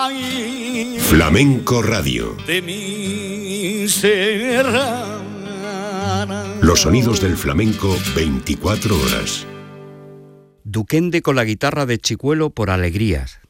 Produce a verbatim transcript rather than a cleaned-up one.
Flamenco Radio. De mi serrana. Los sonidos del flamenco veinticuatro horas. Duquende con la guitarra de Chicuelo por Alegrías,